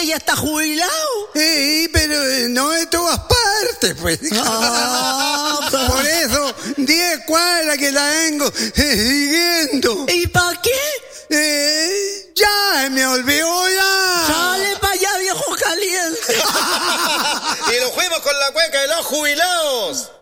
¿Usted ya está jubilado? Sí, pero no de todas partes, pues. Por eso, 10 cuadras que la vengo siguiendo. ¿Y para qué? Ya, me olvidó ya. Sale para allá, viejo caliente. Y nos fuimos con la cueca de los jubilados.